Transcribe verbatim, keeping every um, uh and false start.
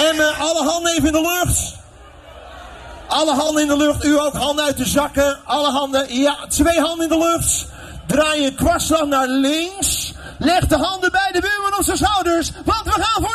En uh, alle handen even in de lucht. Alle handen in de lucht. U ook, handen uit de zakken. Alle handen. Ja, twee handen in de lucht. Draai je kwartslag naar links. Leg de handen bij de buurman op zijn schouders. Want we gaan voor